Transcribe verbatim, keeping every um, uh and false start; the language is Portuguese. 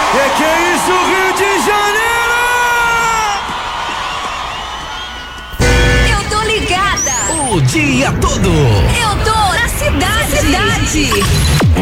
É que é isso, Rio de Janeiro! Eu tô ligada. O dia todo. Eu tô na cidade. cidade.